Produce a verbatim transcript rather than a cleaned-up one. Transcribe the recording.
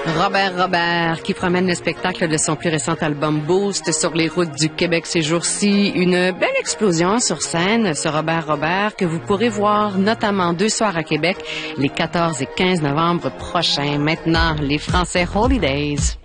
Robert Robert, qui promène le spectacle de son plus récent album Boost sur les routes du Québec ces jours-ci. Une belle explosion sur scène, ce Robert Robert, que vous pourrez voir notamment deux soirs à Québec, les quatorze et quinze novembre prochains. Maintenant, les Français Holidays.